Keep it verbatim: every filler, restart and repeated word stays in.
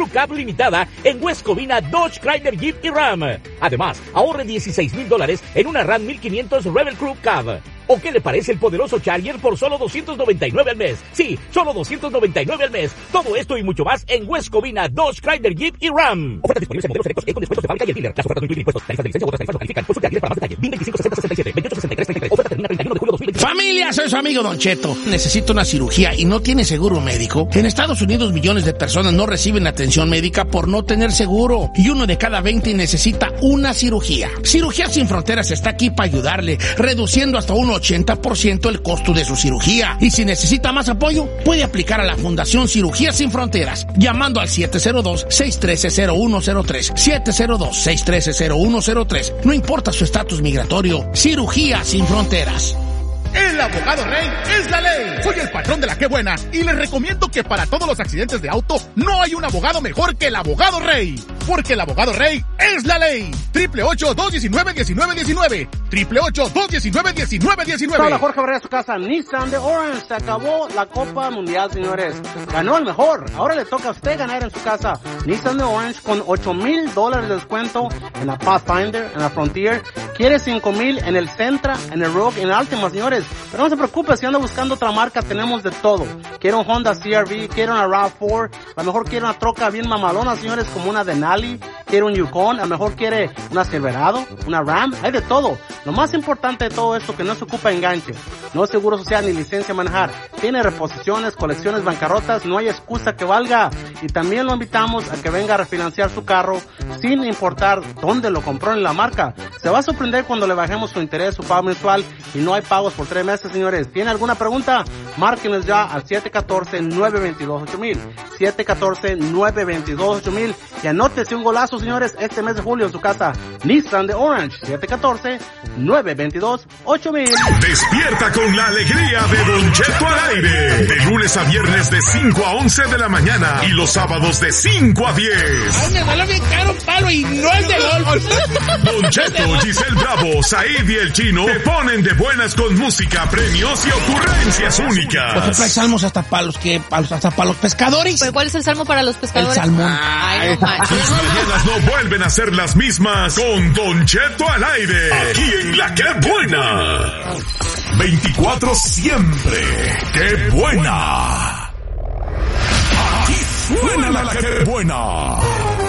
Cab limitada en West Covina, Dodge, Chrysler, Jeep y Ram. Además, ahorre dieciséis mil dólares en una Ram mil quinientos Rebel Crew Cab. ¿O qué le parece el poderoso Charger por solo doscientos noventa y nueve al mes? Sí, solo doscientos noventa y nueve al mes. Todo esto y mucho más en West Covina, Dodge, Chrysler, Jeep y Ram. Ofertas disponibles en modelos selectos y con descuentos de fábrica y el dealer. Las ofertas no incluyen impuestos, tarifas de licencia u otras tarifas no califican. Consulta al dealer para más detalles. B I N veinticinco sesenta sesenta y siete, veintiocho sesenta y tres treinta y tres. Oferta termina treinta y uno de julio de dos mil veinte. Familia, soy su amigo Don Cheto. Necesito una cirugía y no tiene seguro médico. En Estados Unidos millones de personas no reciben atención médica por no tener seguro. Y uno de cada veinte necesita una cirugía. Cirugías Sin Fronteras está aquí para ayudarle, reduciendo hasta un ochenta por ciento el costo de su cirugía. Y si necesita más apoyo, puede aplicar a la Fundación Cirugía Sin Fronteras, llamando al siete cero dos, seis uno tres, cero uno cero tres, siete cero dos, seis uno tres, cero uno cero tres. No importa su estatus migratorio, Cirugía Sin Fronteras. El abogado Rey es la ley. Soy el patrón de la Qué Buena y les recomiendo que para todos los accidentes de auto no hay un abogado mejor que el abogado Rey. Porque el abogado Rey es la ley. Triple ocho, dos diecinueve, diecinueve diecinueve. Triple ocho, dos diecinueve, diecinueve diecinueve. Hola, Jorge Barrera, su casa. Nissan de Orange. Se acabó la Copa Mundial, señores. Ganó el mejor. Ahora le toca a usted ganar en su casa. Nissan de Orange con ocho mil dólares de descuento en la Pathfinder, en la Frontier. Quiere cinco mil en el Sentra, en el Rogue, en el Altima, señores. Pero no se preocupe, si anda buscando otra marca, tenemos de todo. Quiere un Honda C R V, quiere una RAV cuatro, a lo mejor quiere una troca bien mamalona, señores, como una Denali, quiere un Yukon, a lo mejor quiere una Silverado, una Ram, hay de todo. Lo más importante de todo esto, que no se ocupa enganche, no es seguro social ni licencia a manejar, tiene reposiciones, colecciones, bancarrotas, no hay excusa que valga. Y también lo invitamos a que venga a refinanciar su carro sin importar dónde lo compró en la marca. Se va a sorprender cuando le bajemos su interés, su pago mensual, y no hay pagos por tres meses, señores. ¿Tiene alguna pregunta? Márquenos ya al siete uno cuatro, nueve dos dos, ocho mil. siete uno cuatro, nueve dos dos, ocho mil. Y anótese un golazo, señores, este mes de julio en su casa. Nissan de Orange, siete uno cuatro, nueve dos dos, ocho mil. Despierta con la alegría de Don Cheto al aire. De lunes a viernes de cinco a once de la mañana. Y los sábados de cinco a diez. Ay, me duele bien caro, palo, y no es de LOL. Don Cheto, Giselle Bravo, Said y el Chino te ponen de buenas con música, premios y ocurrencias únicas. Por ejemplo, hay salmos hasta para los que, para los, hasta para los pescadores. ¿Pero cuál es el salmo para los pescadores? El salmón. Ay, no manches. Tus mañanas no vuelven a ser las mismas con Don Cheto al aire. Aquí en La Qué Buena. veinticuatro siempre. ¡Qué buena! Aquí suena La Qué Buena.